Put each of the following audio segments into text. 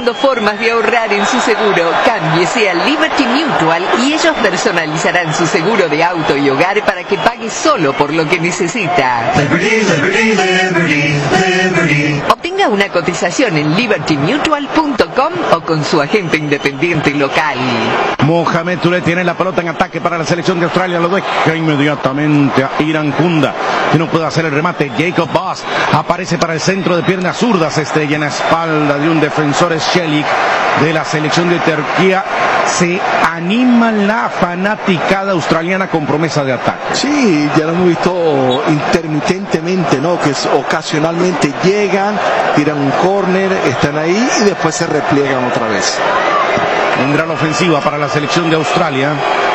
buscando formas de ahorrar en su seguro? Cámbiese a Liberty Mutual y ellos personalizarán su seguro de auto y hogar para que pague solo por lo que necesita. Liberty, Liberty, Liberty, Liberty. Obtenga una cotización en libertymutual.com o con su agente independiente local. Mohamed Touré tiene la pelota en ataque para la selección de Australia. Lo deja inmediatamente a Irankunda, que no puede hacer el remate. Jacob Boss aparece para el centro de piernas zurdas. Se estrella en la espalda de un defensor, Shelik, de la selección de Turquía. Se anima la fanaticada australiana con promesa de ataque. Sí, ya lo hemos visto intermitentemente, ¿no? Que ocasionalmente llegan, tiran un córner, están ahí y después se repliegan otra vez. Vendrá la ofensiva para la selección de Australia.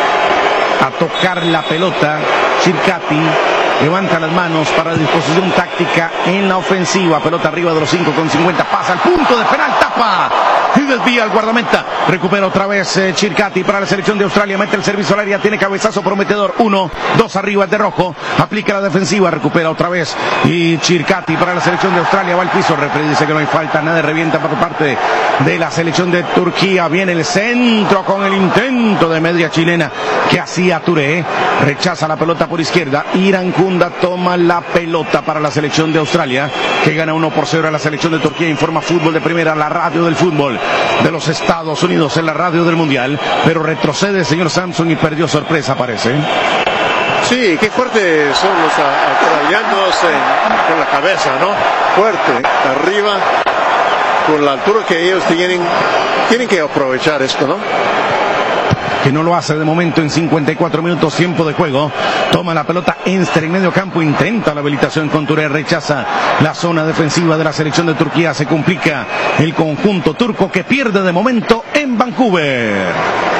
A tocar la pelota, Chircati levanta las manos para disposición táctica en la ofensiva. Pelota arriba de los 5,50. Pasa al punto de penal, tapa y desvía al guardameta. Recupera otra vez Chircati para la selección de Australia. Mete el servicio al área, tiene cabezazo prometedor. 1, 2 arriba, el de rojo. Aplica la defensiva, recupera otra vez. Y Chircati para la selección de Australia. Va al piso, el referee dice que no hay falta. Nada, revienta por parte de la selección de Turquía. Viene el centro con el intento de media chilena que hacía Touré. Rechaza la pelota por izquierda. Irankunda toma la pelota para la selección de Australia, que gana 1-0 a la selección de Turquía. Informa Fútbol de Primera, la radio del fútbol de los Estados Unidos, en la radio del Mundial. Pero retrocede el señor Samson y perdió sorpresa, parece. Sí, qué fuertes son los australianos con la cabeza, ¿no? Fuerte, arriba, con la altura que ellos tienen que aprovechar esto, ¿no? Que no lo hace de momento en 54 minutos, tiempo de juego. Toma la pelota Enster en medio campo, intenta la habilitación con Touré, rechaza la zona defensiva de la selección de Turquía. Se complica el conjunto turco, que pierde de momento en Vancouver.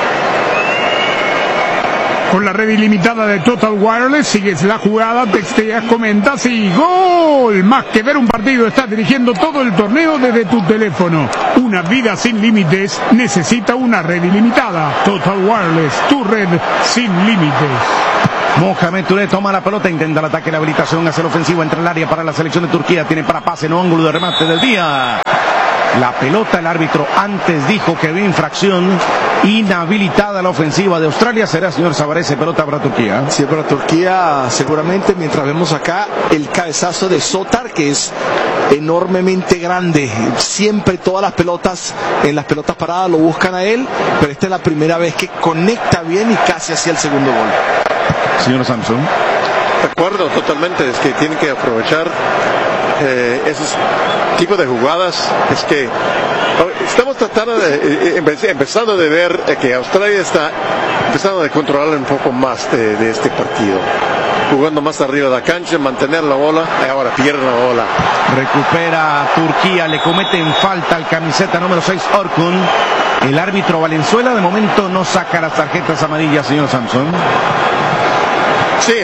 Con la red ilimitada de Total Wireless, sigues la jugada, texteas, comentas y ¡gol! Más que ver un partido, estás dirigiendo todo el torneo desde tu teléfono. Una vida sin límites necesita una red ilimitada. Total Wireless, tu red sin límites. Mohamed Touré toma la pelota, intenta el ataque, la habilitación hacia la ofensiva, entra el área para la selección de Turquía. Tiene para pase, no ángulo de remate del día. La pelota, el árbitro antes dijo que había infracción, inhabilitada la ofensiva de Australia. Será, señor Savarese, pelota para Turquía. Sí, para Turquía seguramente, mientras vemos acá el cabezazo de Sotar, que es enormemente grande. Siempre todas las pelotas, en las pelotas paradas lo buscan a él, pero esta es la primera vez que conecta bien y casi hacia el segundo gol. Señor Samson. De acuerdo, totalmente, es que tienen que aprovechar esos tipos de jugadas. Es que estamos tratando empezando de ver que Australia está empezando a controlar un poco más de este partido, jugando más arriba de la cancha, mantener la bola, y ahora pierde la bola. Recupera Turquía, le cometen falta al camiseta número 6 Orkun. El árbitro Valenzuela de momento no saca las tarjetas amarillas, señor Samson. Sí,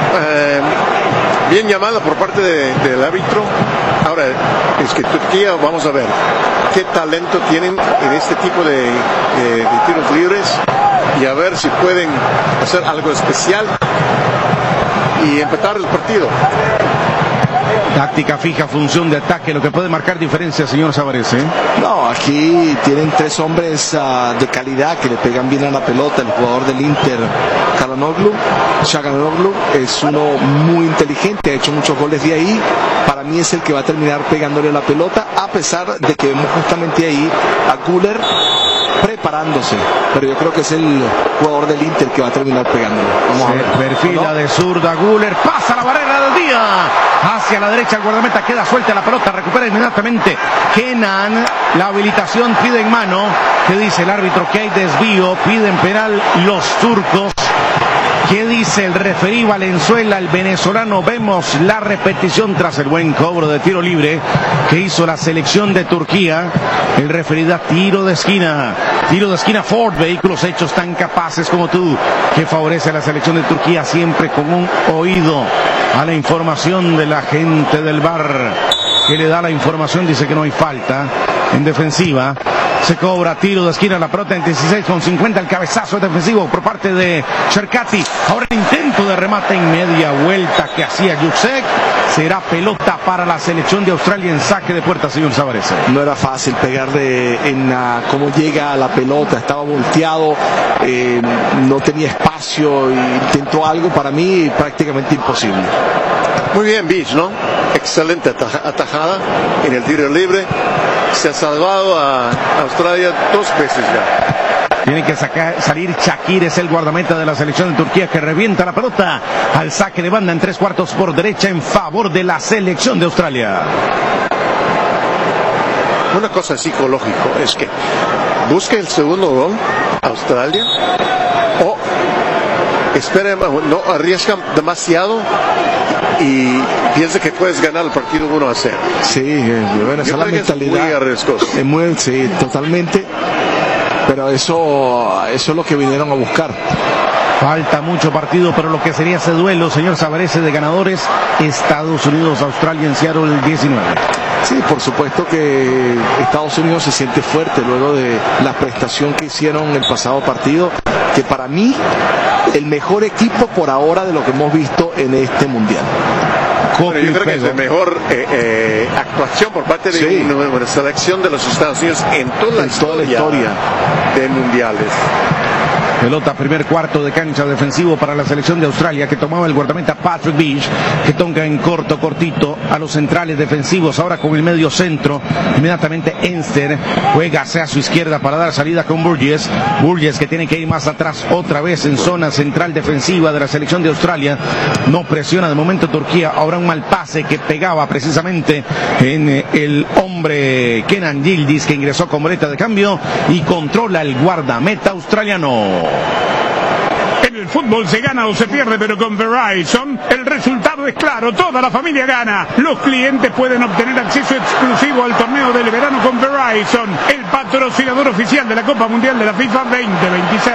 bien llamada por parte del árbitro. Ahora, es que Turquía, vamos a ver qué talento tienen en este tipo de tiros libres y a ver si pueden hacer algo especial y empatar el partido. Táctica fija, función de ataque, lo que puede marcar diferencia, señor Savarese. No, aquí tienen tres hombres de calidad que le pegan bien a la pelota. El jugador del Inter, Çalhanoğlu, es uno muy inteligente, ha hecho muchos goles de ahí. Para mí es el que va a terminar pegándole la pelota, a pesar de que vemos justamente ahí a Güler preparándose, pero yo creo que es el jugador del Inter que va a terminar pegándole. Vamos a ver. Perfila de zurda Güler, pasa la barrera del día, hacia la derecha el guardameta, queda suelta la pelota, recupera inmediatamente Kenan, la habilitación pide en mano, que dice el árbitro que hay desvío, piden penal los turcos. ¿Qué dice el referí Valenzuela, el venezolano? Vemos la repetición tras el buen cobro de tiro libre que hizo la selección de Turquía. El referí da tiro de esquina Ford, vehículos hechos tan capaces como tú, que favorece a la selección de Turquía, siempre con un oído a la información de la gente del VAR, que le da la información, dice que no hay falta en defensiva. Se cobra tiro de esquina, la pelota en 16,50, el cabezazo defensivo por parte de Cherkati. Ahora el intento de remate en media vuelta que hacía Yuksek. Será pelota para la selección de Australia en saque de puerta, señor Savarese. No era fácil pegarle cómo llega la pelota, estaba volteado, no tenía espacio, intentó algo para mí prácticamente imposible. Muy bien, Beach, ¿no? Excelente atajada en el tiro libre. Se ha salvado a Australia 2 veces ya. Tiene que salir Shakir, es el guardameta de la selección de Turquía, que revienta la pelota al saque de banda en 3/4 por derecha en favor de la selección de Australia. Una cosa psicológica es que busque el segundo gol Australia o espere, no arriesgan demasiado y piensa que puedes ganar el partido 1-0. Sí, bueno, esa es la mentalidad. Es muy arriesgoso. Sí, totalmente. Pero eso es lo que vinieron a buscar. Falta mucho partido, pero lo que sería ese duelo, señor Savarese, de ganadores, Estados Unidos, Australia en Seattle el 19. Sí, por supuesto que Estados Unidos se siente fuerte luego de la prestación que hicieron en el pasado partido, que para mí el mejor equipo por ahora de lo que hemos visto en este mundial. Bueno, yo creo que es la mejor actuación por parte de una selección de los Estados Unidos en toda la historia de mundiales. Pelota, primer cuarto de cancha defensivo para la selección de Australia, que tomaba el guardameta Patrick Beach, que toca en cortito a los centrales defensivos, ahora con el medio centro. Inmediatamente Enster juega hacia su izquierda para dar salida con Burgess, que tiene que ir más atrás otra vez en zona central defensiva de la selección de Australia. No presiona de momento Turquía, ahora un mal pase que pegaba precisamente en el hombre Kenan Yildiz, que ingresó con boleta de cambio y controla el guardameta australiano. En el fútbol se gana o se pierde, pero con Verizon el resultado es claro, toda la familia gana. Los clientes pueden obtener acceso exclusivo al torneo del verano con Verizon, el patrocinador oficial de la Copa Mundial de la FIFA 2026.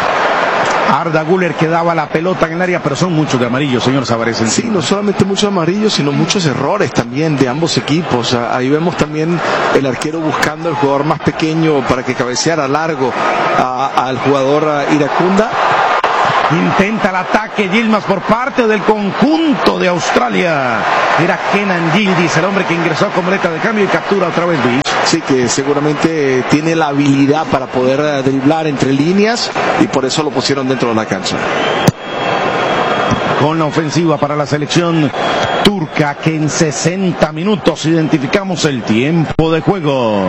Arda Güler que daba la pelota en el área, pero son muchos de amarillos, señor Savarese. Sí, no solamente muchos amarillos, sino muchos errores también de ambos equipos. Ahí vemos también el arquero buscando el jugador más pequeño para que cabeceara largo al jugador iracunda. Intenta el ataque Yilmaz por parte del conjunto de Australia. Era Kenan Yildiz, el hombre que ingresó con boleta de cambio y captura otra vez Beach. Sí, que seguramente tiene la habilidad para poder driblar entre líneas y por eso lo pusieron dentro de la cancha. Con la ofensiva para la selección turca, que en 60 minutos identificamos el tiempo de juego.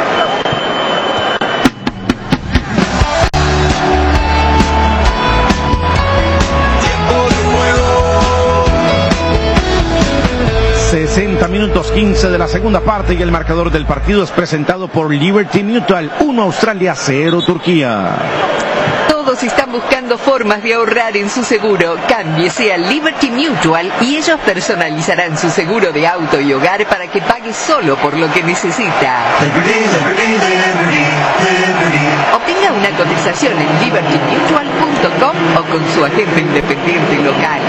Minutos 15 de la segunda parte y el marcador del partido es presentado por Liberty Mutual. 1 Australia, 0 Turquía. Todos están buscando formas de ahorrar en su seguro. Cámbiese a Liberty Mutual y ellos personalizarán su seguro de auto y hogar para que pague solo por lo que necesita. Obtenga una cotización en libertymutual.com o con su agente independiente local.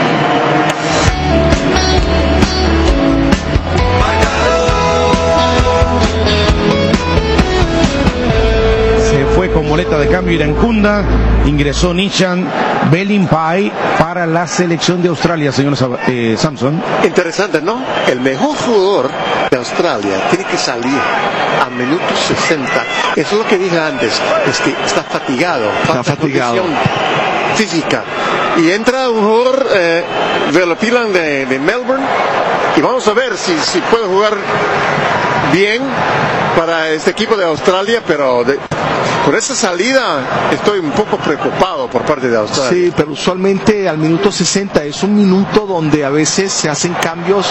Fue con boleta de cambio Irankunda, ingresó Nishan Belinpai para la selección de Australia, señor Samson. Interesante, ¿no? El mejor jugador de Australia tiene que salir a minuto 60. Eso es lo que dije antes, es que está fatigado. Condición física. Y entra un jugador de la pila de Melbourne y vamos a ver si puede jugar bien para este equipo de Australia, pero por esa salida estoy un poco preocupado por parte de Australia. Sí, pero usualmente al minuto 60 es un minuto donde a veces se hacen cambios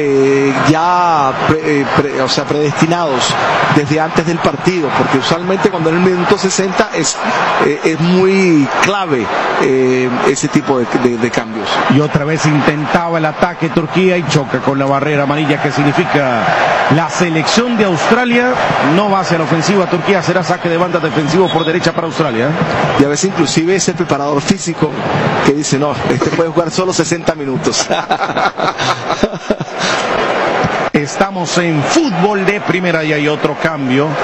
predestinados desde antes del partido, porque usualmente cuando en el minuto 60 es muy clave ese tipo de cambios. Y otra vez intentaba el ataque Turquía y choca con la barrera amarilla, que significa la selección de Australia no va hacia la ofensiva. Turquía será saque de banda defensivo por derecha para Australia. Y a veces inclusive es el preparador físico que dice, no, este puede jugar solo 60 minutos. Estamos en fútbol de primera y hay otro cambio.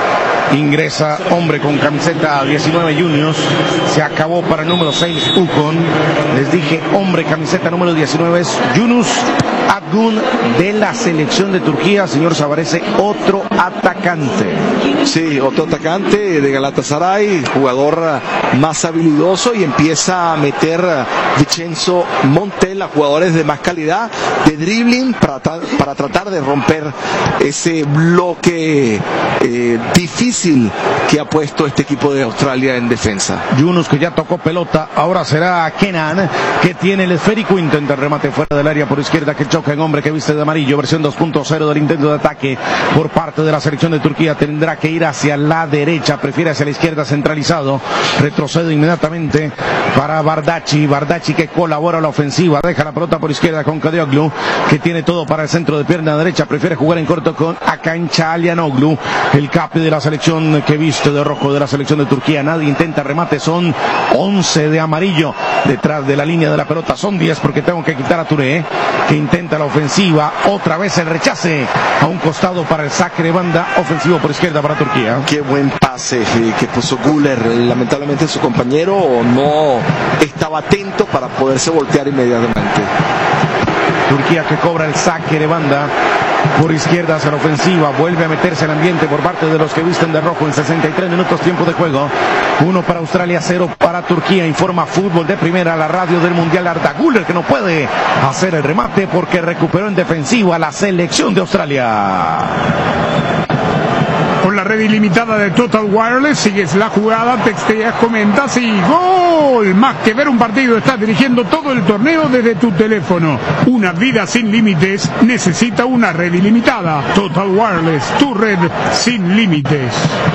Ingresa hombre con camiseta 19 Juniors. Se acabó para el número 6 Ukon. Les dije hombre, camiseta número 19 es Yunus Akgün de la selección de Turquía. Señor Savarese, otro atacante. Sí, otro atacante de Galatasaray, jugador más habilidoso, y empieza a meter Vincenzo Montella, jugadores de más calidad, de dribbling, para tratar de romper ese bloque difícil que ha puesto este equipo de Australia en defensa. Yunus, que ya tocó pelota, ahora será Kenan, que tiene el esférico, intenta el remate fuera del área por izquierda, que choca en hombre que viste de amarillo, versión 2.0 del intento de ataque por parte de la selección de Turquía. Tendrá que ir hacia la derecha, prefiere hacia la izquierda, centralizado, retrocede inmediatamente para Bardacci que colabora a la ofensiva, deja la pelota por izquierda con Kadıoğlu, que tiene todo para el centro de pierna derecha, prefiere jugar en corto con Hakan Çalhanoğlu, el capi de la selección que viste de rojo de la selección de Turquía. Nadie intenta remate, son 11 de amarillo detrás de la línea de la pelota, son 10 porque tengo que quitar a Touré, que intenta la ofensiva, otra vez el rechace a un costado para el saque de banda ofensivo por izquierda para Turquía. Qué buen pase que puso Güler. Lamentablemente su compañero no estaba atento para poderse voltear inmediatamente. Turquía que cobra el saque de banda por izquierda hacia la ofensiva, vuelve a meterse el ambiente por parte de los que visten de rojo en 63 minutos tiempo de juego. 1 para Australia, 0 para Turquía. Informa Fútbol de Primera, la radio del Mundial. Arda Güler, que no puede hacer el remate porque recuperó en defensiva la selección de Australia. Con la red ilimitada de Total Wireless, sigues la jugada, texteas, comentas y ¡gol! Más que ver un partido, estás dirigiendo todo el torneo desde tu teléfono. Una vida sin límites necesita una red ilimitada. Total Wireless, tu red sin límites.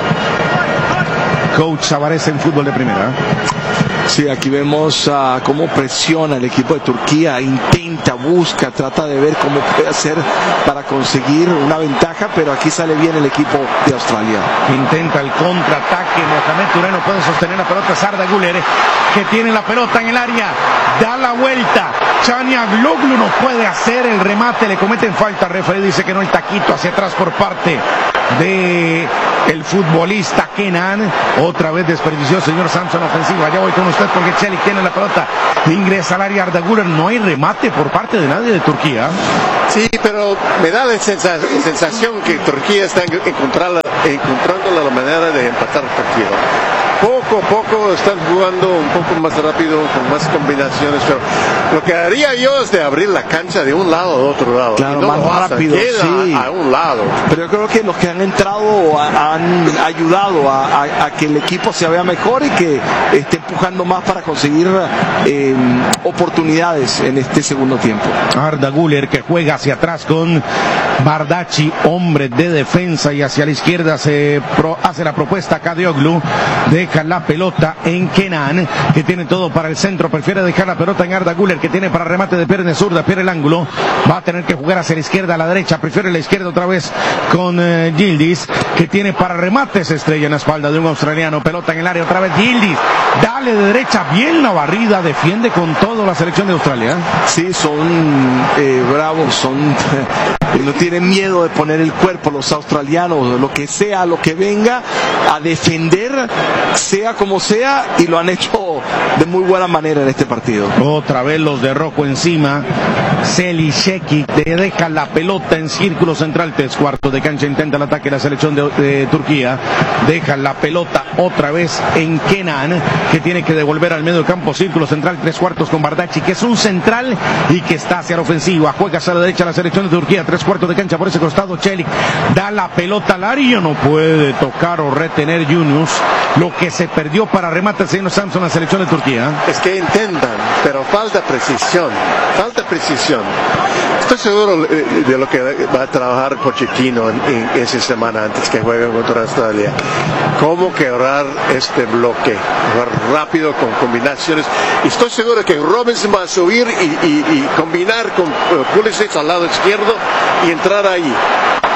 Coach Savarese en Fútbol de Primera. Sí, aquí vemos cómo presiona el equipo de Turquía, intenta, busca, trata de ver cómo puede hacer para conseguir una ventaja, pero aquí sale bien el equipo de Australia. Intenta el contraataque, Mohamed Touré no puede sostener la pelota, es Arda Güler, que tiene la pelota en el área, da la vuelta, Çalhanoğlu no puede hacer el remate, le cometen falta, referee dice que no, el taquito hacia atrás por parte de el futbolista Kenan, otra vez desperdició señor Samson ofensiva. Ya voy con usted porque Çelik tiene la pelota, ingresa al área Arda Güler, no hay remate por parte de nadie de Turquía. Sí, pero me da la sensación que Turquía está encontrando la manera de empatar el partido. Poco a poco están jugando un poco más rápido, con más combinaciones, pero lo que haría yo es de abrir la cancha de un lado a otro lado. Claro, no más rápido, sí. A un lado. Pero yo creo que los que han entrado han ayudado a que el equipo se vea mejor y que esté empujando más para conseguir oportunidades en este segundo tiempo. Arda Güler, que juega hacia atrás con Bardacci, hombre de defensa, y hacia la izquierda se hace la propuesta Kadıoğlu, deja la pelota en Kenan, que tiene todo para el centro, prefiere dejar la pelota en Arda Güler, que tiene para remate de pierna zurda, pierde el ángulo, va a tener que jugar hacia la izquierda, a la derecha, prefiere la izquierda otra vez con Yildiz, que tiene para remate, se estrella en la espalda de un australiano, pelota en el área otra vez Yildiz, dale de derecha, bien la barrida, defiende con todo la selección de Australia. Sí, son bravos, no tienen miedo de poner el cuerpo los australianos, lo que sea, lo que venga, a defender, sea como sea, y lo han hecho de muy buena manera en este partido. Otra vez los de rojo encima, Çelik te deja la pelota en círculo central, 3/4 de cancha, intenta el ataque de la selección de Turquía, deja la pelota otra vez en Kenan, que tiene que devolver al medio campo, círculo central, 3/4 con Bardacci, que es un central y que está hacia la ofensiva, juega hacia la derecha la selección de Turquía, 3/4 de cancha por ese costado, Çelik da la pelota al área, no puede tocar o retener Yunus, lo que se perdió para remate el señor Samson, la selección de Turquía. Es que intentan, pero falta precisión. Estoy seguro de lo que va a trabajar Pochettino en esa semana antes que jueguen contra Australia. Cómo quebrar este bloque, jugar rápido con combinaciones. Y estoy seguro que Robinson va a subir y combinar con Pulisic al lado izquierdo y entrar ahí.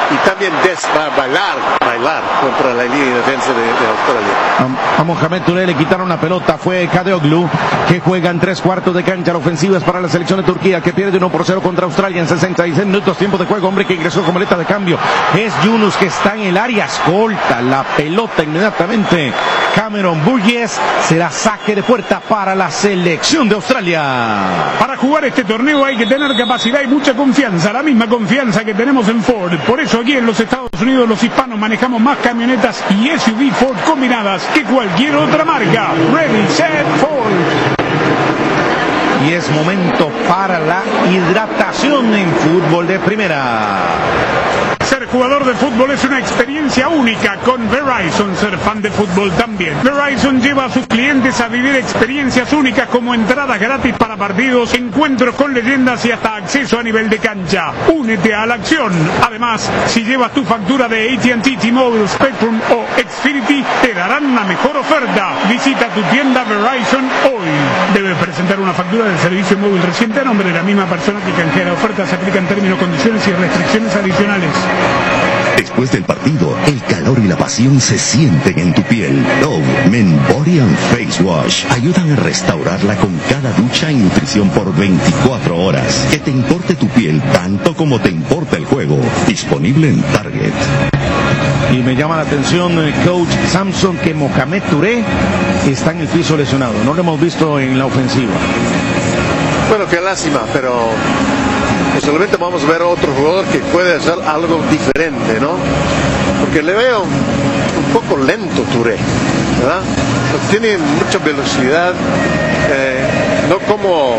y también bailar contra la línea de defensa de Australia. A Mohamed Touré le quitaron la pelota, fue Kadeoglu, que juega en 3/4 de cancha. La ofensiva es para la selección de Turquía, que pierde 1-0 contra Australia en 66 minutos, tiempo de juego. Hombre que ingresó con boleta de cambio es Yunus, que está en el área, escolta la pelota inmediatamente. Cameron Burgess, será saque de puerta para la selección de Australia. Para jugar este torneo hay que tener capacidad y mucha confianza, la misma confianza que tenemos en Ford. Por eso aquí en los Estados Unidos los hispanos manejamos más camionetas y SUV Ford combinadas que cualquier otra marca. Ready, set, Ford. Y es momento para la hidratación en fútbol de primera. Ser jugador de fútbol es una experiencia única con Verizon. Ser fan de fútbol también. Verizon lleva a sus clientes a vivir experiencias únicas como entradas gratis para partidos, encuentros con leyendas y hasta acceso a nivel de cancha. Únete a la acción. Además, si llevas tu factura de AT&T, T-Mobile, Spectrum o Xfinity, te darán la mejor oferta. Visita tu tienda Verizon hoy. Debes presentar una factura del servicio móvil reciente a nombre de la misma persona que canjea la oferta. Se aplican términos, condiciones y restricciones adicionales. Después del partido, el calor y la pasión se sienten en tu piel. Dove Men Body and Face Wash ayudan a restaurarla con cada ducha y nutrición por 24 horas. Que te importe tu piel tanto como te importa el juego. Disponible en Target. Y me llama la atención, coach Samson, que Mohamed Touré está en el piso lesionado. No lo hemos visto en la ofensiva. Bueno, qué lástima, pero posiblemente vamos a ver otro jugador que puede hacer algo diferente, ¿no? Porque le veo un poco lento Touré, ¿verdad? Tiene mucha velocidad, no como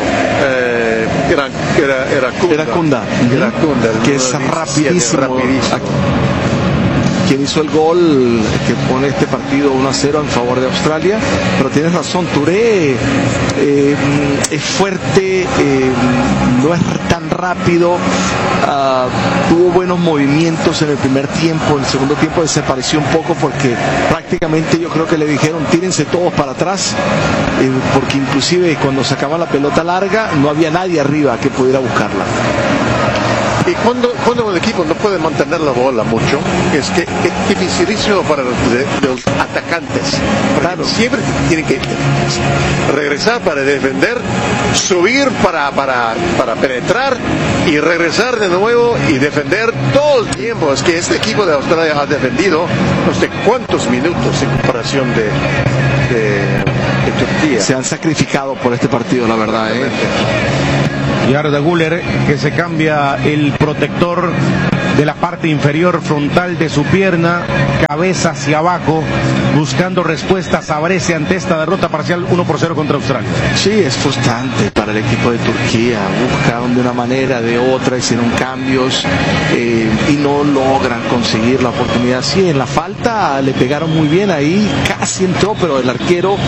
Iracunda, que es rapidísimo. Quien hizo el gol que pone este partido 1-0 en favor de Australia, pero tienes razón, Touré es fuerte, no es tan rápido, tuvo buenos movimientos en el primer tiempo, en el segundo tiempo desapareció un poco porque prácticamente yo creo que le dijeron tírense todos para atrás, porque inclusive cuando sacaban la pelota larga no había nadie arriba que pudiera buscarla. Y cuando el equipo no puede mantener la bola mucho, es que es dificilísimo para los atacantes. Claro. Siempre tienen que regresar para defender, subir para penetrar y regresar de nuevo y defender todo el tiempo. Es que este equipo de Australia ha defendido no sé cuántos minutos en comparación de Turquía. Se han sacrificado por este partido, la verdad. Y Arda Güler, que se cambia el protector de la parte inferior frontal de su pierna, cabeza hacia abajo, buscando respuestas a Brescia ante esta derrota parcial 1-0 contra Australia. Sí, es frustrante para el equipo de Turquía. Buscaron de una manera, de otra, hicieron cambios y no logran conseguir la oportunidad. Sí, en la falta le pegaron muy bien ahí, casi entró, pero el arquero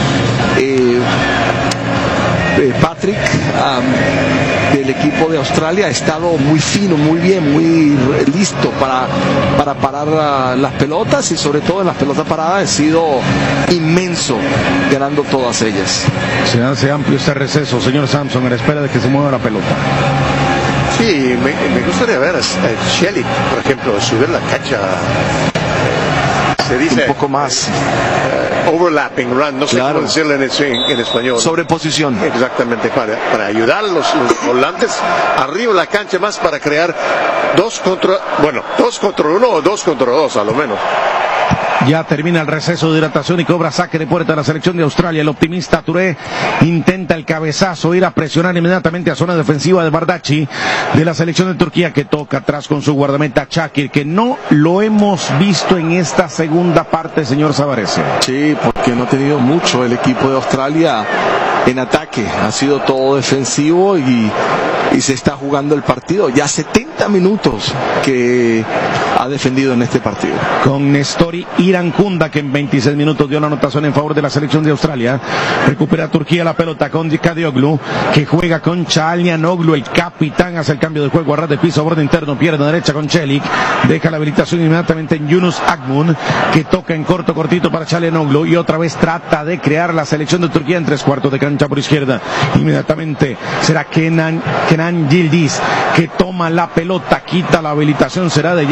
Patrick del equipo de Australia ha estado muy fino, muy bien, muy listo para parar las pelotas, y sobre todo en las pelotas paradas ha sido inmenso, ganando todas ellas. Se hace amplio este receso, señor Samson, a la espera de que se mueva la pelota. Sí, me gustaría ver a Shelik, por ejemplo, subir la cancha. Se dice un poco más overlapping run, no sé cómo decirlo en español. Sobreposición. Exactamente, para ayudar a los volantes arriba de la cancha, más para crear 2 contra 1 o 2 contra 2 a lo menos. Ya termina el receso de hidratación y cobra saque de puerta a la selección de Australia. El optimista Touré intenta el cabezazo, ir a presionar inmediatamente a zona defensiva de Bardacci de la selección de Turquía, que toca atrás con su guardameta Shakir, que no lo hemos visto en esta segunda parte, señor Savarese. Sí, porque no ha tenido mucho el equipo de Australia en ataque, ha sido todo defensivo y se está jugando el partido. Ya 70 minutos que ha defendido en este partido. Con Nestori Irankunda, que en 26 minutos dio la anotación en favor de la selección de Australia. Recupera Turquía la pelota con Kadeoglu, que juega con Çalhanoğlu, el capitán, hace el cambio de juego a ras de piso, borde interno, pierna derecha con Çelik, deja la habilitación inmediatamente en Yunus Akgün, que toca en cortito para Çalhanoğlu, y otra vez trata de crear la selección de Turquía en 3/4 de cancha por izquierda. Inmediatamente será Kenan Yildiz, que toma la pelota, quita la habilitación, será de Jacob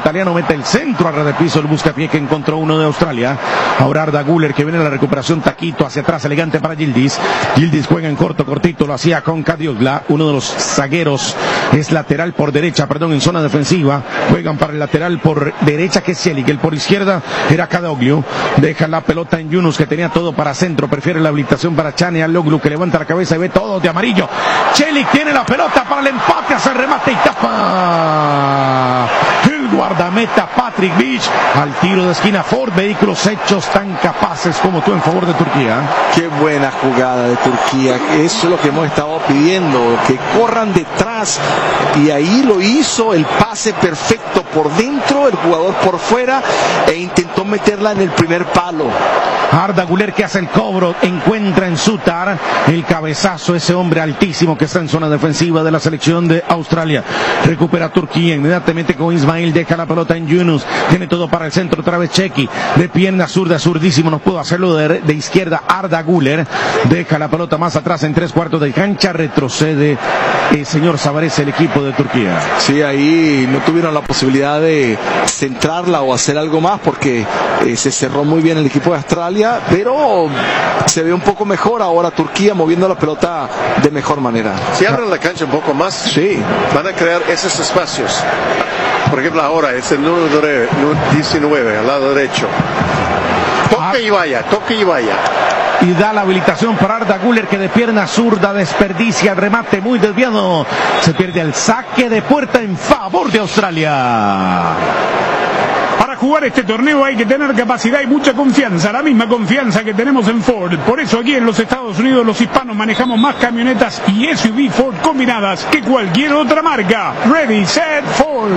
italiano mete el centro a red de piso, el buscapié que encontró uno de Australia. Ahora Arda Güler que viene a la recuperación, taquito hacia atrás, elegante para Yildiz. Yildiz juega en cortito, lo hacía con Cadiogla, uno de los zagueros, es lateral por derecha, en zona defensiva. Juegan para el lateral por derecha que es Celik, el por izquierda era Cadaoglio. Deja la pelota en Yunus que tenía todo para centro, prefiere la habilitación para Chane Aloglu que levanta la cabeza y ve todo de amarillo. Celik tiene la pelota para el empate, hace el remate y tapa el guardameta Patrick Beach al tiro de esquina. Ford, vehículos hechos tan capaces como tú en favor de Turquía. Qué buena jugada de Turquía, eso es lo que hemos estado pidiendo, que corran detrás, y ahí lo hizo, el pase perfecto por dentro, el jugador por fuera, e intentó meterla en el primer palo. Arda Güler que hace el cobro, encuentra en Sutar el cabezazo, ese hombre altísimo que está en zona defensiva de la selección de Australia. Recupera Turquía inmediatamente con Ismail, deja la pelota en Yunus, tiene todo para el centro, otra vez Cheki, de pierna zurda, zurdísimo, no pudo hacerlo de izquierda. Arda Güler deja la pelota más atrás en 3/4 de cancha, retrocede el señor Sabarez, el equipo de Turquía. Sí, ahí no tuvieron la posibilidad de centrarla o hacer algo más porque se cerró muy bien el equipo de Australia, pero se ve un poco mejor ahora Turquía moviendo la pelota de mejor manera. Si abren la cancha un poco más, sí, van a crear esos espacios. Por ejemplo, ahora es el número 19 al lado derecho. Toque y vaya. Y da la habilitación para Arda Güler que de pierna zurda desperdicia el remate muy desviado. Se pierde el saque de puerta en favor de Australia. Para jugar este torneo hay que tener capacidad y mucha confianza, la misma confianza que tenemos en Ford. Por eso aquí en los Estados Unidos los hispanos manejamos más camionetas y SUV Ford combinadas que cualquier otra marca. Ready, set, Ford.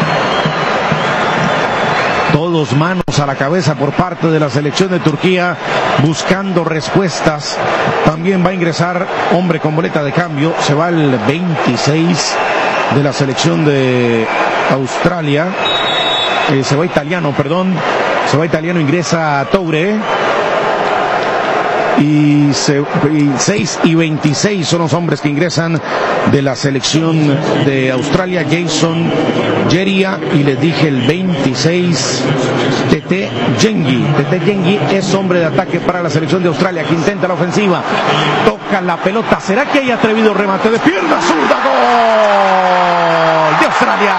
Todos manos a la cabeza por parte de la selección de Turquía, buscando respuestas. También va a ingresar hombre con boleta de cambio, se va el 26 de la selección de Australia. Se va italiano, ingresa Toure. Y 6 y 26 son los hombres que ingresan de la selección de Australia. Jason Jeria y les dije el 26 Tete Yengi. Tete Yengi es hombre de ataque para la selección de Australia que intenta la ofensiva, toca la pelota, ¿será que hay atrevido remate de pierna zurda? ¡Gol de Australia!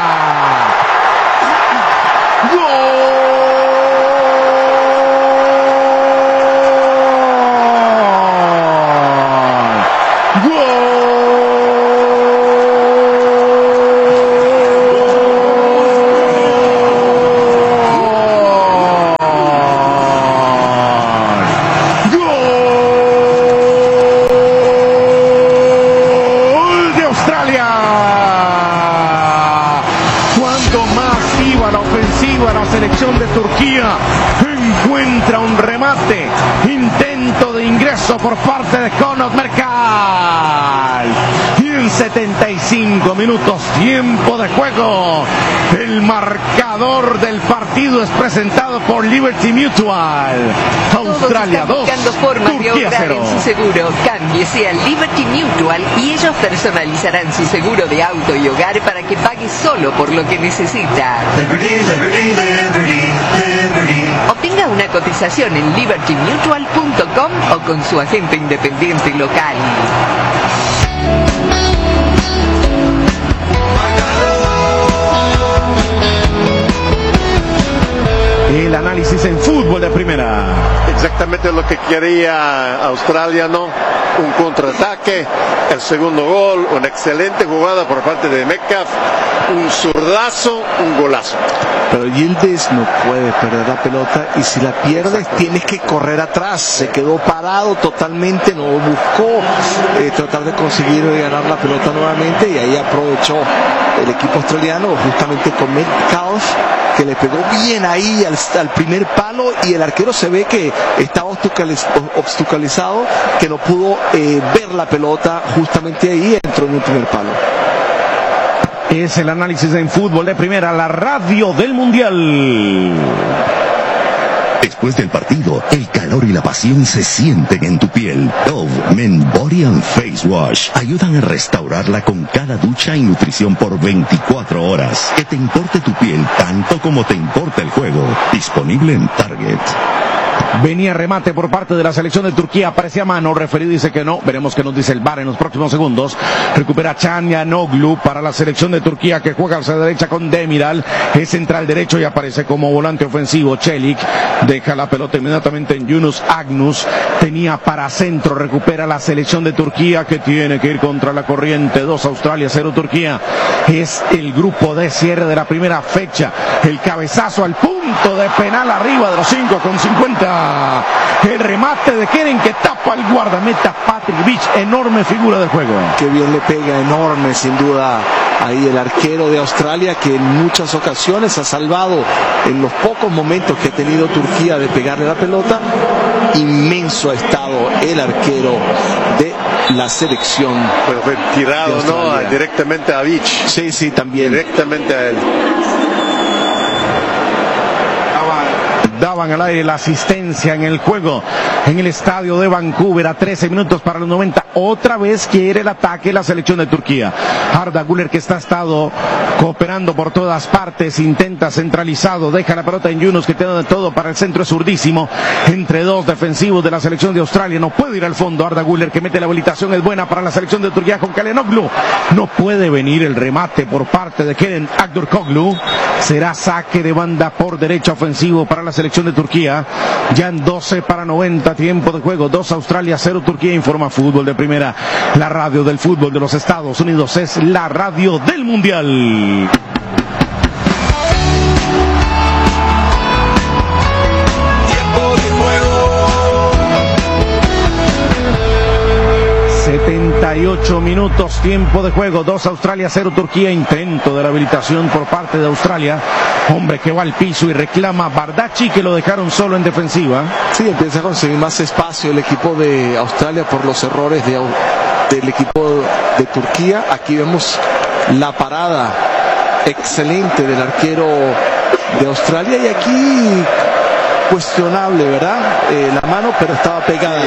De Turquía encuentra un remate, intento de ingreso por parte de Conor Mercal y en 75 minutos tiempo de juego el marcador del partido es presentado por Liberty Mutual. Australia 2, buscando formas de Turquía ahorrar 0. en su seguro. Cámbiese a Liberty Mutual y ellos personalizarán su seguro de auto y hogar para que pague solo por lo que necesita. Liberty, liberty, liberty, liberty. Obtenga una cotización en libertymutual.com o con su agente independiente local. El análisis en fútbol de primera. Exactamente lo que quería Australia, ¿no? Un contraataque, el segundo gol, una excelente jugada por parte de Metcalf, un zurdazo, un golazo. Pero Yildiz no puede perder la pelota y si la pierdes tienes que correr atrás. Se quedó parado totalmente, no buscó tratar de conseguir ganar la pelota nuevamente y ahí aprovechó el equipo australiano justamente con Metcalf, que le pegó bien ahí al primer palo y el arquero se ve que estaba obstaculizado, que no pudo ver la pelota justamente ahí, entró en el primer palo. Es el análisis en fútbol de primera, la radio del Mundial. Después del partido, el calor y la pasión se sienten en tu piel. Dove Men Body and Face Wash ayudan a restaurarla con cada ducha y nutrición por 24 horas. Que te importe tu piel tanto como te importa el juego. Disponible en Target. Venía remate por parte de la selección de Turquía, parecía mano, referí dice que no, veremos qué nos dice el VAR en los próximos segundos. Recupera Çalhanoğlu para la selección de Turquía, que juega hacia la derecha con Demiral, es central derecho y aparece como volante ofensivo. Çelik deja la pelota inmediatamente en Yunus Agnus, tenía para centro, recupera la selección de Turquía, que tiene que ir contra la corriente. 2 Australia, 0 Turquía. Es el grupo de cierre de la primera fecha, el cabezazo al punto de penal arriba de los 5 con 50. El remate de Keren que tapa al guardameta Patrick Vich, enorme figura del juego. Qué bien le pega, enorme sin duda ahí el arquero de Australia, que en muchas ocasiones ha salvado en los pocos momentos que ha tenido Turquía de pegarle la pelota. Inmenso ha estado el arquero de la selección. Pero fue tirado, ¿no? Directamente a Vich. Sí, también. Directamente a él. Daban al aire la asistencia en el juego en el estadio de Vancouver a 13 minutos para los 90. Otra vez quiere el ataque la selección de Turquía. Arda Güler, que ha estado cooperando por todas partes, intenta centralizado, deja la pelota en Yunus, que tiene de todo para el centro, es zurdísimo, entre 2 defensivos de la selección de Australia, no puede ir al fondo. Arda Güler, que mete la habilitación, es buena para la selección de Turquía con Çalhanoğlu, no puede venir el remate por parte de Kerem Aktürkoğlu. Será saque de banda por derecha ofensivo para la selección de Turquía, ya en 12 para 90, tiempo de juego. 2 Australia, 0 Turquía. Informa Fútbol de Primera, la radio del fútbol de los Estados Unidos, es la radio del Mundial. Tiempo de juego. 78 minutos, tiempo de juego. 2 Australia, 0 Turquía. Intento de la habilitación por parte de Australia. Hombre que va al piso y reclama Bardacci, que lo dejaron solo en defensiva. Sí, empieza a conseguir más espacio el equipo de Australia por los errores del equipo de Turquía. Aquí vemos la parada excelente del arquero de Australia, y aquí cuestionable, ¿verdad? La mano, pero estaba pegada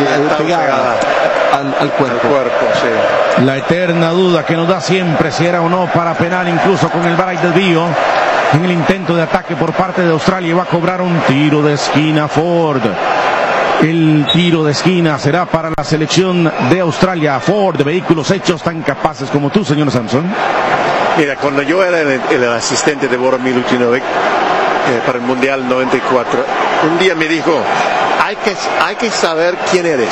al cuerpo. Sí. La eterna duda que nos da siempre si era o no para penal, incluso con el VAR del Bio. En el intento de ataque por parte de Australia, va a cobrar un tiro de esquina Ford. El tiro de esquina será para la selección de Australia. Ford, de vehículos hechos tan capaces como tú, señor Samson. Mira, cuando yo era el asistente de Bora Milutinovic para el Mundial 94, un día me dijo, hay que saber quién eres.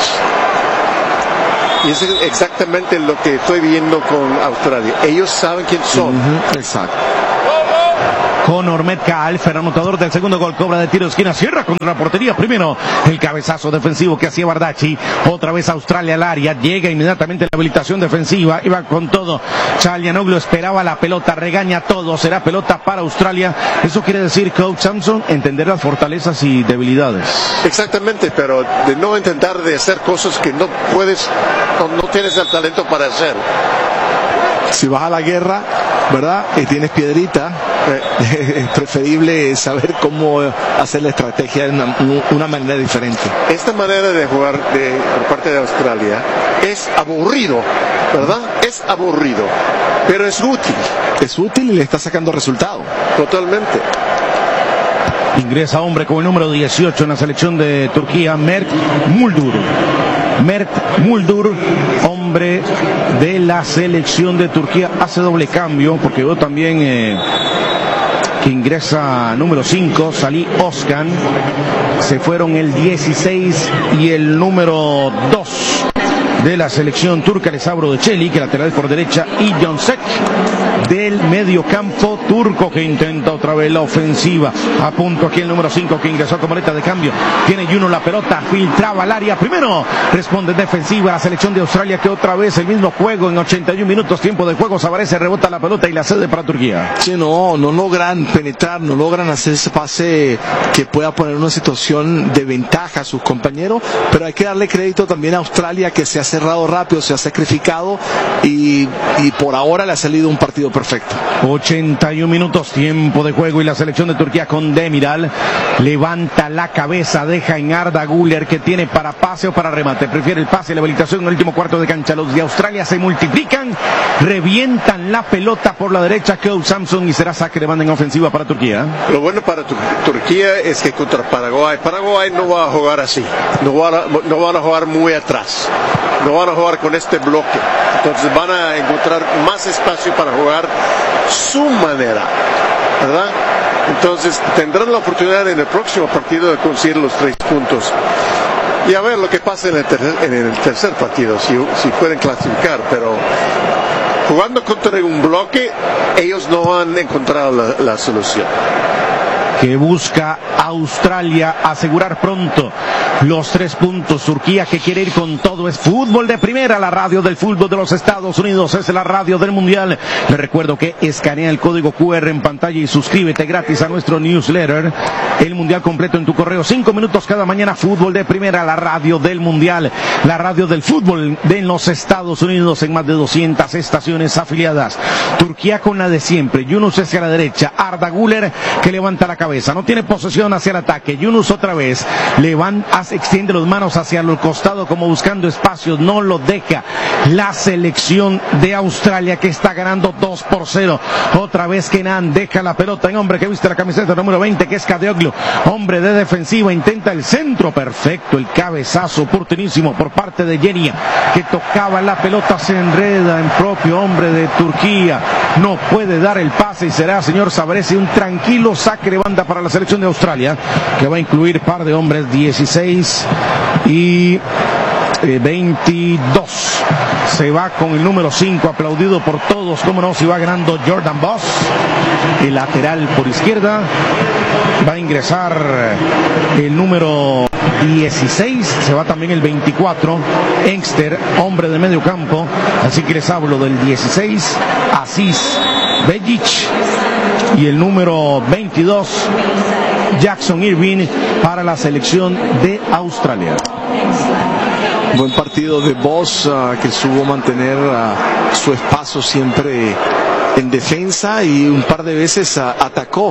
Y es exactamente lo que estoy viendo con Australia. Ellos saben quién son. Exacto. Conor Metcalf, el anotador del segundo gol, cobra de tiro de esquina, cierra contra la portería. Primero el cabezazo defensivo que hacía Bardacci, otra vez Australia al área, llega inmediatamente la habilitación defensiva, iba con todo. Çalhanoğlu esperaba la pelota, regaña todo, será pelota para Australia. Eso quiere decir, coach Samson, entender las fortalezas y debilidades. Exactamente, pero de no intentar de hacer cosas que no puedes, no tienes el talento para hacer. Si vas a la guerra, ¿verdad? Y tienes piedrita, es preferible saber cómo hacer la estrategia de una manera diferente. Esta manera de jugar por parte de Australia es aburrido, ¿verdad? Es aburrido, pero es útil. Es útil y le está sacando resultado. Totalmente. Ingresa hombre con el número 18 en la selección de Turquía, Mert Muldur. Mert Muldur, hombre de la selección de Turquía, hace doble cambio, porque veo también que ingresa número 5, Salih Özcan. Se fueron el 16 y el número 2 de la selección turca, les abro de Çelik, que lateral por derecha, y Jonsek del medio campo turco, que intenta otra vez la ofensiva. A punto aquí el número 5, que ingresó como maleta de cambio. Tiene Juno la pelota, filtraba al área. Primero responde defensiva la selección de Australia, que otra vez el mismo juego en 81 minutos, tiempo de juego. Sabarese rebota la pelota y la cede para Turquía. Sí, no logran penetrar, no logran hacer ese pase que pueda poner una situación de ventaja a sus compañeros, pero hay que darle crédito también a Australia, que se ha cerrado rápido, se ha sacrificado y por ahora le ha salido un partido partido perfecto. 81 minutos, tiempo de juego, y la selección de Turquía con Demiral levanta la cabeza, deja en Arda Güler, que tiene para pase o para remate. Prefiere el pase, la habilitación en el último cuarto de cancha. Los de Australia se multiplican, revientan la pelota por la derecha. Cole Samson, y será saque de banda en ofensiva para Turquía. Lo bueno para Turquía es que contra Paraguay no va a jugar así, no van a jugar muy atrás, no van a jugar con este bloque, entonces van a encontrar más espacio para jugar su manera, ¿verdad? Entonces tendrán la oportunidad en el próximo partido de conseguir los 3 puntos y a ver lo que pasa en el tercer partido, si pueden clasificar, pero jugando contra un bloque ellos no han encontrado la solución. Que busca Australia asegurar pronto los 3 puntos. Turquía, que quiere ir con todo. Es Fútbol de Primera, la radio del fútbol de los Estados Unidos, es la radio del Mundial. Le recuerdo que escanea el código QR en pantalla y suscríbete gratis a nuestro newsletter. El Mundial completo en tu correo, 5 minutos cada mañana. Fútbol de Primera, la radio del Mundial, la radio del fútbol de los Estados Unidos, en más de 200 estaciones afiliadas. Turquía con la de siempre. Yunus hacia la derecha, Arda Güler, que levanta la cabeza, no tiene posesión hacia el ataque. Yunus otra vez extiende las manos hacia el costado como buscando espacios, no lo deja la selección de Australia, que está ganando 2-0. Otra vez Kenan deja la pelota en hombre que viste la camiseta número 20, que es Kadeoglu, hombre de defensiva, intenta el centro, perfecto, el cabezazo oportunísimo por parte de Yenia, que tocaba la pelota, se enreda en propio hombre de Turquía, no puede dar el pase y será, señor Sabarese, un tranquilo saque de banda para la selección de Australia, que va a incluir par de hombres, 16 y 22. Se va con el número 5, aplaudido por todos, cómo no, si va ganando Jordan Boss, el lateral por izquierda. Va a ingresar el número 16, se va también el 24, Engster, hombre de medio campo. Así que les hablo del 16, Aziz Begic, y el número 22, Jackson Irving, para la selección de Australia. Buen partido de Boss, que supo mantener su espacio siempre en defensa, y un par de veces atacó,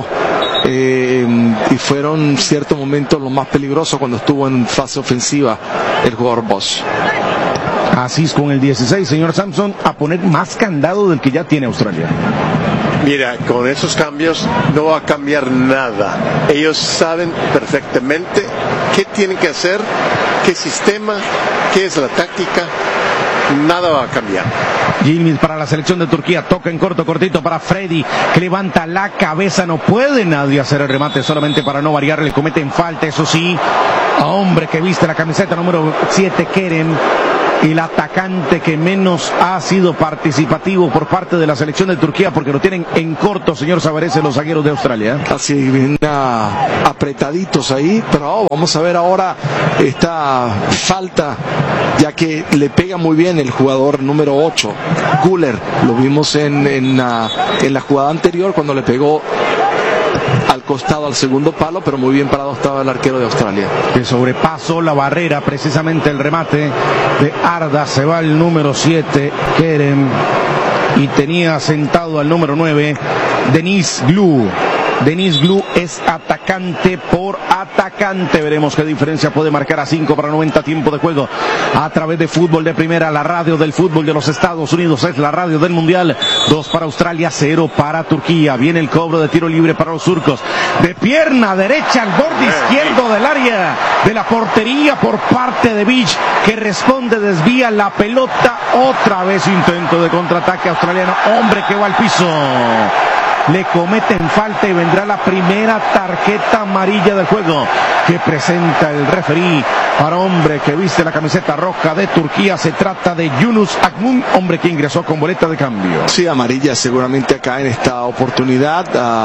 y fueron ciertos momentos los más peligrosos cuando estuvo en fase ofensiva el jugador Boss. Así con el 16, señor Samson, a poner más candado del que ya tiene Australia. Mira, con esos cambios no va a cambiar nada. Ellos saben perfectamente qué tienen que hacer, qué sistema, qué es la táctica. Nada va a cambiar. Yilmaz para la selección de Turquía, toca en cortito para Freddy, que levanta la cabeza, no puede nadie hacer el remate, solamente para no variar, le cometen falta, eso sí, a hombre que viste la camiseta número 7, Kerem, el atacante que menos ha sido participativo por parte de la selección de Turquía, porque lo tienen en corto, señor Sabarese, los zagueros de Australia. Así bien apretaditos ahí, pero vamos a ver ahora esta falta, ya que le pega muy bien el jugador número 8, Güler. Lo vimos en la jugada anterior cuando le pegó al costado al segundo palo, pero muy bien parado estaba el arquero de Australia, que sobrepasó la barrera, precisamente el remate de Arda. Se va el número 7, Kerem, y tenía sentado al número 9, Deniz Glu. Deniz Glu es atacante por atacante. Veremos qué diferencia puede marcar a 5 para 90 tiempo de juego. A través de Fútbol de Primera, la radio del fútbol de los Estados Unidos, es la radio del Mundial. 2 para Australia, 0 para Turquía. Viene el cobro de tiro libre para los turcos. De pierna derecha al borde izquierdo del área de la portería por parte de Beach, que responde, desvía la pelota. Otra vez intento de contraataque australiano. Hombre que va al piso. Le cometen falta y vendrá la primera tarjeta amarilla del juego que presenta el referí para hombre que viste la camiseta roja de Turquía. Se trata de Yunus Akmun, hombre que ingresó con boleta de cambio. Sí, amarilla seguramente acá en esta oportunidad.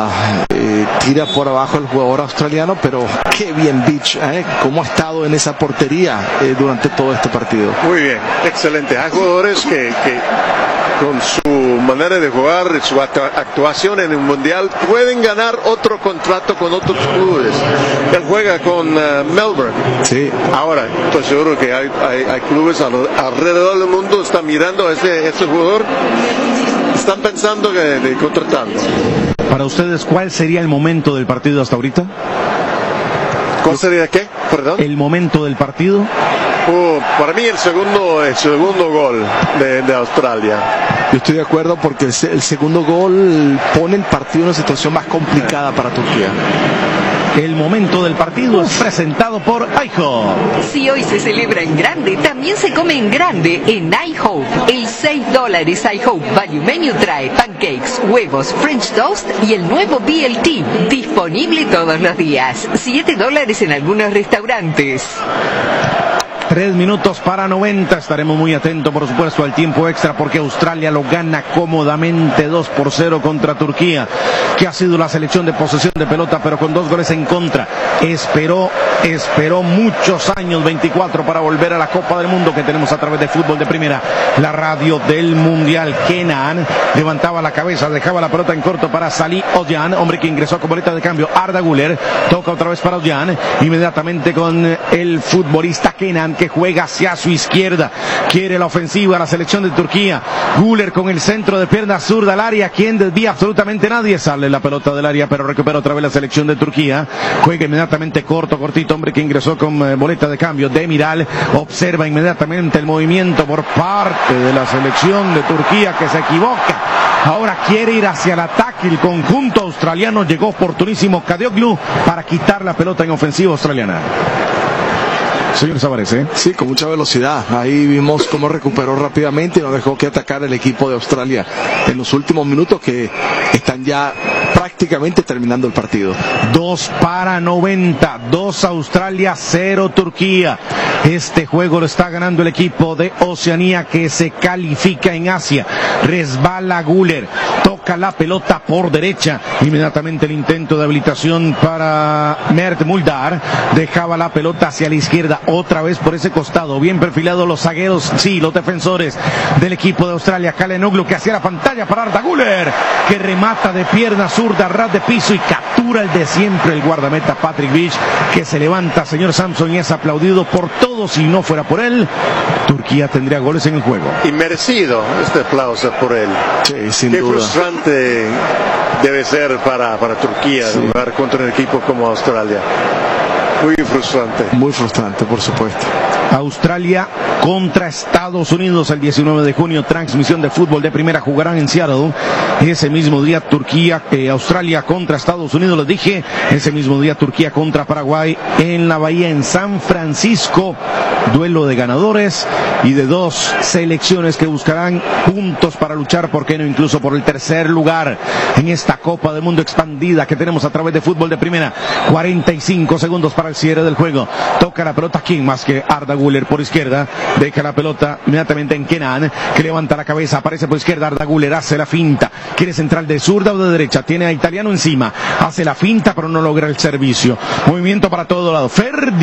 Tira por abajo el jugador australiano, pero qué bien Beach, cómo ha estado en esa portería durante todo este partido. Muy bien, excelente. Hay jugadores que con su manera de jugar, su actuación en el Mundial, pueden ganar otro contrato con otros clubes. Él juega con Melbourne. Sí. Ahora, estoy seguro que hay clubes alrededor del mundo que están mirando a este jugador están pensando de contratarlo. Para ustedes, ¿cuál sería el momento del partido hasta ahorita? ¿Cuál sería qué? Perdón. El momento del partido. Para mí el segundo gol de Australia. Yo estoy de acuerdo porque el segundo gol pone el partido en una situación más complicada para Turquía. El momento del partido es presentado por iHop. Si hoy se celebra en grande, también se come en grande en iHop. El $6 iHop Value Menu trae pancakes, huevos, French toast y el nuevo BLT, disponible todos los días. $7 en algunos restaurantes. 3 minutos para 90. Estaremos muy atentos, por supuesto, al tiempo extra, porque Australia lo gana cómodamente 2-0 contra Turquía, que ha sido la selección de posesión de pelota, pero con 2 goles en contra. Esperó muchos años, 24, para volver a la Copa del Mundo que tenemos a través de Fútbol de Primera, la radio del Mundial. Kenan levantaba la cabeza, dejaba la pelota en corto para Salih Ozcan, hombre que ingresó con boleta de cambio. Arda Güler toca otra vez para Ozcan, inmediatamente con el futbolista Kenan, que juega hacia su izquierda. Quiere la ofensiva la selección de Turquía. Güler con el centro de pierna zurda al área, quien desvía absolutamente nadie. Sale la pelota del área, pero recupera otra vez la selección de Turquía. Juega inmediatamente cortito, hombre que ingresó con boleta de cambio. Demiral observa inmediatamente el movimiento por parte de la selección de Turquía, que se equivoca. Ahora quiere ir hacia el ataque. El conjunto australiano, llegó oportunísimo Kadioglu para quitar la pelota en ofensiva australiana. Señor Savares, Sí, con mucha velocidad. Ahí vimos cómo recuperó rápidamente y no dejó que atacar el equipo de Australia en los últimos minutos, que están ya prácticamente terminando el partido. 2-90, 2 Australia, 0 Turquía. Este juego lo está ganando el equipo de Oceanía, que se califica en Asia. Resbala Güler, toca la pelota por derecha. Inmediatamente el intento de habilitación para Mert Muldar. Dejaba la pelota hacia la izquierda, otra vez por ese costado. Bien perfilados los zagueros, sí, los defensores del equipo de Australia. Calhanoglu, que hacía la pantalla para Arda Güler, que remata de pierna zurda, ras de piso y captura el de siempre, el guardameta Patrick Beach, que se levanta, señor Samson, y es aplaudido por todos. Si no fuera por él, Turquía tendría goles en el juego. Y merecido este aplauso por él. Sí, sin Qué duda. frustrante debe ser para Turquía jugar contra un equipo como Australia. Muy frustrante. Muy frustrante, por supuesto. Australia contra Estados Unidos el 19 de junio, transmisión de Fútbol de Primera, jugarán en Seattle. Ese mismo día Australia contra Estados Unidos, les dije. Ese mismo día Turquía contra Paraguay en la Bahía, en San Francisco. Duelo de ganadores y de 2 selecciones que buscarán puntos para luchar, por qué no incluso por el tercer lugar en esta Copa del Mundo expandida que tenemos a través de Fútbol de Primera. 45 segundos para el cierre del juego. Toca la pelota, ¿quién más que Arda Güler por izquierda? Deja la pelota inmediatamente en Kenan, que levanta la cabeza, aparece por izquierda. Arda Güler hace la finta, quiere central de zurda o de derecha, tiene a Italiano encima, hace la finta pero no logra el servicio. Movimiento para todo lado.